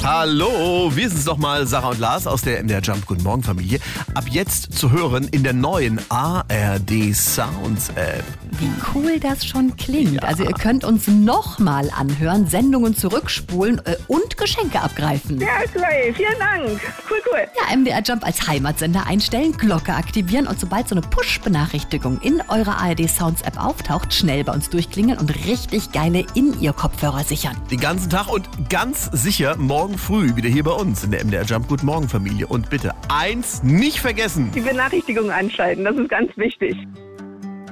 Hallo, wir sind es nochmal, Sarah und Lars aus der MDR Jump Guten Morgen Familie. Ab jetzt zu hören in der neuen ARD Sounds App. Wie cool das schon klingt. Ja. Also ihr könnt uns nochmal anhören, Sendungen zurückspulen und Geschenke abgreifen. Ja, toll. Vielen Dank. Cool. Ja, MDR Jump als Heimatsender einstellen, Glocke aktivieren und sobald so eine Push-Benachrichtigung in eurer ARD Sounds App auftaucht, schnell bei uns durchklingeln und richtig geile In-Ear-Kopfhörer sichern. Den ganzen Tag und ganz sicher morgen früh wieder hier bei uns in der MDR Jump Guten Morgen Familie. Und bitte eins nicht vergessen. Die Benachrichtigung anschalten, das ist ganz wichtig.